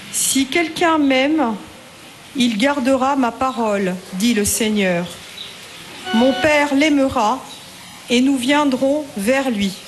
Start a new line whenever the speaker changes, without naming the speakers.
Si quelqu'un m'aime, il gardera ma parole, dit le Seigneur. Mon Père l'aimera et nous viendrons vers lui.